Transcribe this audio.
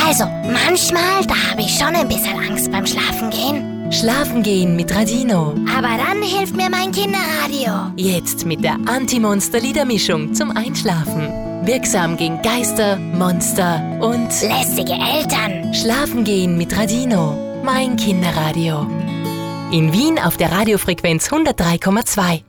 Also, manchmal, da habe ich schon ein bisschen Angst beim Schlafengehen. Schlafen gehen mit Radino. Aber dann hilft mir mein Kinderradio. Jetzt mit der Anti-Monster-Liedermischung zum Einschlafen. Wirksam gegen Geister, Monster und Lästige Eltern. Schlafen gehen mit Radino. Mein Kinderradio. In Wien auf der Radiofrequenz 103,2.